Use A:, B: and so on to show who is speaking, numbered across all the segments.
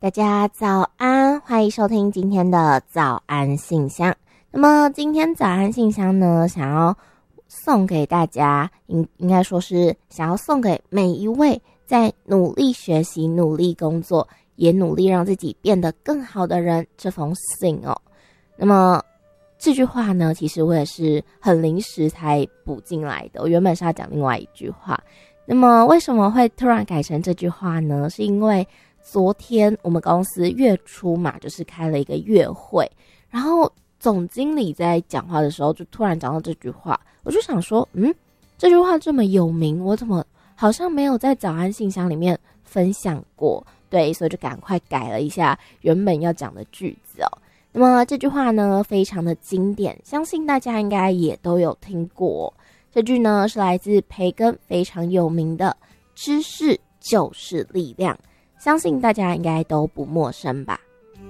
A: 大家早安，欢迎收听今天的早安信箱。那么今天早安信箱呢，想要送给大家，应该说是想要送给每一位在努力学习、努力工作，也努力让自己变得更好的人这封信哦。那么这句话呢，其实我也是很临时才补进来的，我原本是要讲另外一句话。那么为什么会突然改成这句话呢？是因为昨天我们公司月初嘛，就是开了一个月会，然后总经理在讲话的时候就突然讲到这句话，我就想说，这句话这么有名，我怎么好像没有在早安信箱里面分享过？对，所以就赶快改了一下原本要讲的句子哦。那么这句话呢，非常的经典，相信大家应该也都有听过哦。这句呢是来自培根非常有名的“知识就是力量”。相信大家应该都不陌生吧。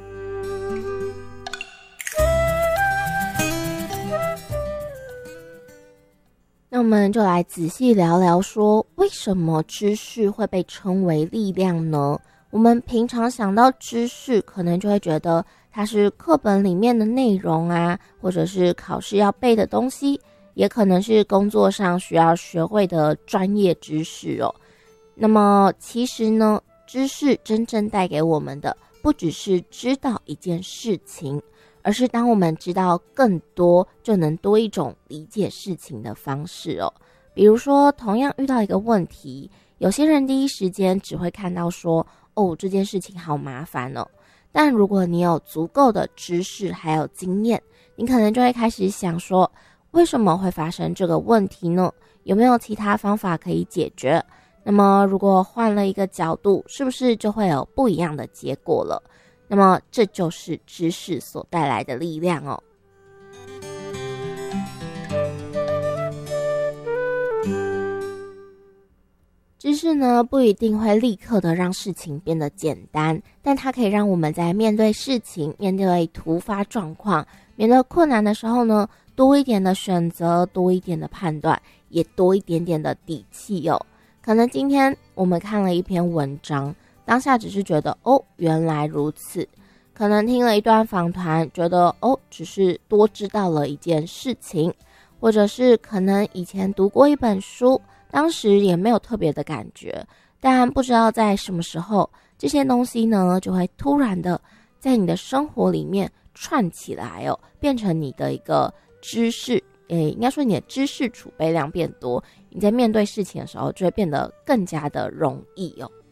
A: 那我们就来仔细聊聊说，为什么知识会被称为力量呢？我们平常想到知识，可能就会觉得它是课本里面的内容啊，或者是考试要背的东西，也可能是工作上需要学会的专业知识哦。那么其实呢，知识真正带给我们的，不只是知道一件事情，而是当我们知道更多，就能多一种理解事情的方式哦。比如说，同样遇到一个问题，有些人第一时间只会看到说，这件事情好麻烦哦。但如果你有足够的知识还有经验，你可能就会开始想说，为什么会发生这个问题呢？有没有其他方法可以解决？那么如果换了一个角度，是不是就会有不一样的结果了？那么这就是知识所带来的力量哦。知识呢，不一定会立刻的让事情变得简单，但它可以让我们在面对事情、面对突发状况、面对困难的时候呢，多一点的选择，多一点的判断，也多一点点的底气哦。可能今天我们看了一篇文章，当下只是觉得原来如此。可能听了一段访谈，觉得只是多知道了一件事情，或者是可能以前读过一本书，当时也没有特别的感觉，但不知道在什么时候，这些东西呢就会突然的在你的生活里面串起来哦，变成你的一个知识，应该说你的知识储备量变多，你在面对事情的时候就会变得更加的容易哦。